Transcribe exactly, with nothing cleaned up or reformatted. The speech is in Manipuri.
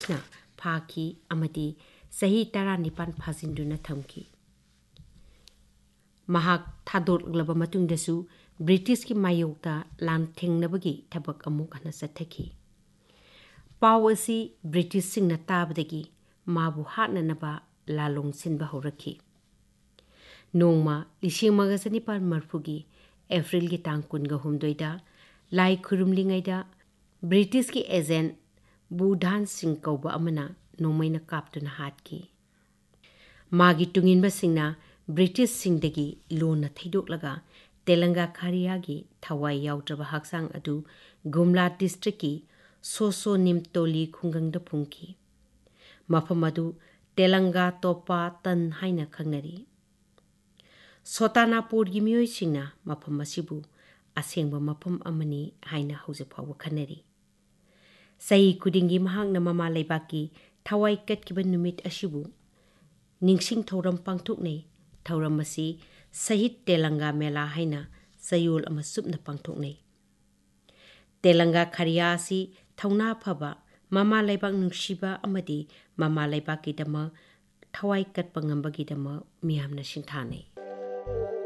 ब्रिटिशना फाखी अमदी सही तरानिपान फाजिंदुना थमकी महाक थादोरलब मतुंगदसु ब्रिटिश की मायोक्ता लांथेंगनबगी थबक अमुक हना सथखी पाव असि ब्रिटिश सिंगना ताबदगी माबु हाटननबा लालोंग सिनबा हौरखी नोंमा लिसिंग मगा चनिपान मरफुगी एप्रिल की तांग कुनगा हुमदोइदा लाई खुरुमलिंगैदा ब्रिटिश की एजेंट बुधान सिंह कौबा अमना नोंमैना कापतुना हाटकी मागी तुंगिनबा सिंगना ब्रिटिश सिंगदगी लोना थैदोकलगा तेलंगा खारियागी थवाई याउद्रबा हक्सांग अदु गुमला डिस्ट्रिक्ट की सोसो निमतोली खुंगंगदा फुंकी मफम अदु तेलंगा तोपा तन हाइना खंगनरी सोतानापुर की मियोइसिंगना मफम असिबु असेंगबा मफम अमनी हाइना हौजफाव खनरी सही खुदिंगी महांगना ममा लेबाकी थवाई कटकिबा नुमित असिबु निंगसिंग थौरम पांगथुकनै थौरम असि शहीद तेलंगा मेला हाइना सयोल अमा सुपना पांगथुकनै तेलंगा खरिया असि थौना फबा ममा लेबाक नुंगसिबा अमदी ममा लेबाकी दमा थवाई कटपा ngambagi dama मियामना सिंथानै